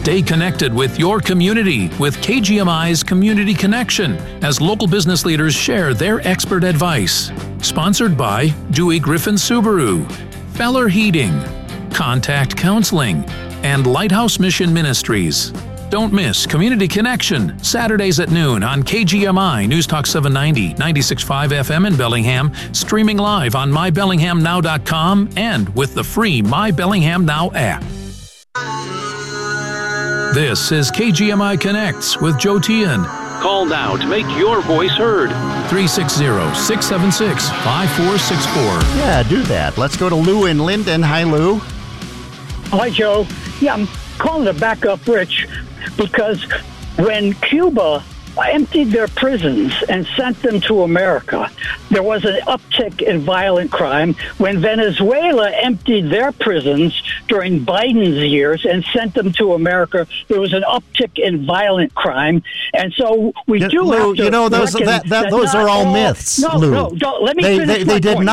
Stay connected with your community with KGMI's Community Connection as local business leaders share their expert advice. Sponsored by Dewey Griffin Subaru, Feller Heating, Contact Counseling, and Lighthouse Mission Ministries. Don't miss Community Connection, Saturdays at noon on KGMI News Talk 790, 96.5 FM in Bellingham, streaming live on mybellinghamnow.com and with the free My Bellingham Now app. This is KGMI Connects with Joe Tian. Call now to make your voice heard. 360-676-5464. Yeah, do that. Let's go to Lou in Linden. Hi, Lou. Hi, Joe. Yeah, I'm calling to back up Rich because when Cuba emptied their prisons and sent them to America, there was an uptick in violent crime. When Venezuela emptied their prisons during Biden's years and sent them to America, there was an uptick in violent crime. And so we do Lou, have to those are all myths, No, Lou. no, let me finish my They did point.